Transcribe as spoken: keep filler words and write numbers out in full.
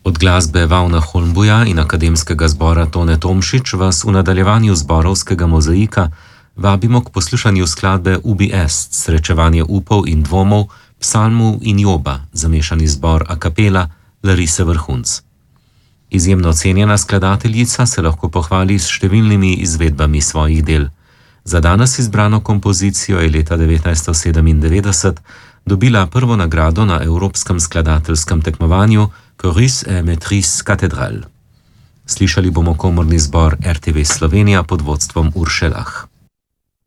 Od glasbe Vavna Holmbuja in akademskega zbora Tone Tomšič vas v nadaljevanju zborovskega mozaika vabimo k poslušanju skladbe Ubi est, srečevanje upov in dvomov, psalmov in joba, zamešani zbor a capella Larise Vrhunc. Izjemno cenjena skladateljica se lahko pohvali s številnimi izvedbami svojih del. Za danes izbrano kompozicijo je leta devetnajststo sedemindevetdeset dobila prvo nagrado na Evropskem skladateljskem tekmovanju Chorus et Maîtrise Cathédrale. Slišali bomo komorni zbor R T V Slovenija pod vodstvom Urše Lah.